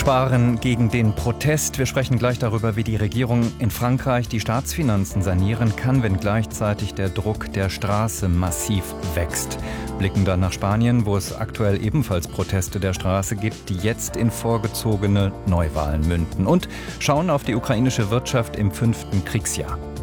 Sparen gegen den Protest. Wir sprechen gleich darüber, wie die Regierung in Frankreich die Staatsfinanzen sanieren kann, wenn gleichzeitig der Druck der Straße massiv wächst. Blicken dann nach Spanien, wo es aktuell ebenfalls Proteste der Straße gibt, die jetzt in vorgezogene Neuwahlen münden. Und schauen auf die ukrainische Wirtschaft im 5. Kriegsjahr.